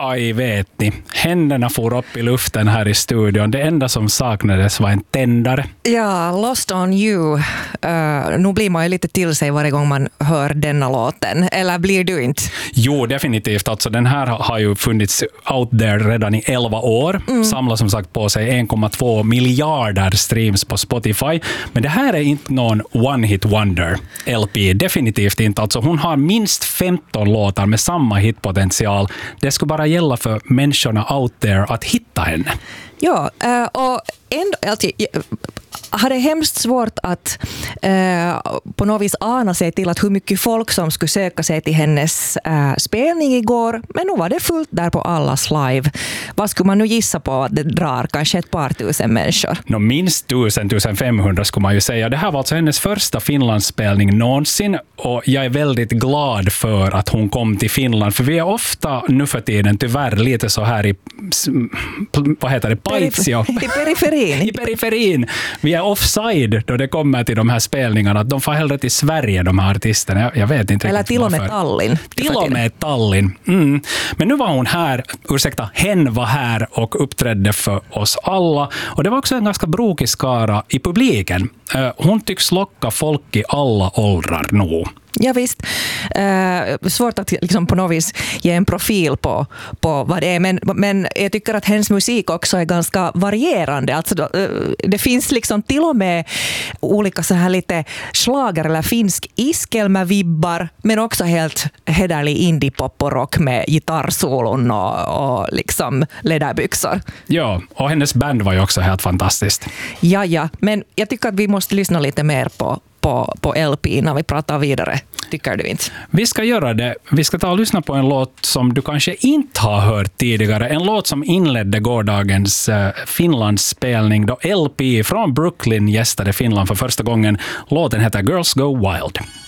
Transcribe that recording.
Aj, vet ni. Händerna for upp i luften här i studion. Det enda som saknades var en tändare. Ja, Lost on You. Nu blir man ju lite till sig varje gång man hör denna låten. Eller blir du inte? Jo, definitivt. Alltså, den här har ju funnits out there redan i 11 år. Samlar som sagt på sig 1,2 miljarder streams på Spotify. Men det här är inte någon one-hit wonder LP. Definitivt inte. Alltså, hon har minst 15 låtar med samma hitpotential. Det skulle bara gälla för människorna out there att hitta henne. Ja, och ändå, alltså, jag hade hemskt svårt att på något vis ana sig till att hur mycket folk som skulle söka sig till hennes spelning igår. Men nu var det fullt där på Allas live. Vad skulle man nu gissa på att det drar? Kanske ett par tusen människor? Minst 1500 skulle man ju säga. Det här var alltså hennes första Finlandsspelning någonsin. Och jag är väldigt glad för att hon kom till Finland. För vi är ofta nu för tiden tyvärr lite så här i vad heter det? Paitsio. I periferin. I periferin. Vi är offside då det kommer till de här spelningarna. De får hellre till Sverige, de här artisterna. Jag vet inte. Eller till och med Tallinn. Till och med Tallinn. Men nu var hon här, hen var här och uppträdde för oss alla. Och det var också en ganska brokig skara i publiken. Hon tycks locka folk i alla åldrar nu. Ja visst, svårt att liksom på något vis ge en profil på vad det är, men jag tycker att hennes musik också är ganska varierande. Alltså, det finns liksom till och med olika så här lite slager eller finsk iskelmävibbar, men också helt hederlig indiepop och rock med gitarrsolon och liksom läderbyxor. Ja, och hennes band var ju också helt fantastiskt. Ja, men jag tycker att vi måste lyssna lite mer på LP när vi pratar vidare. Tycker du inte? Vi ska göra det. Vi ska ta och lyssna på en låt som du kanske inte har hört tidigare. En låt som inledde gårdagens Finlandsspelning då LP från Brooklyn gästade Finland för första gången. Låten heter Girls Go Wild.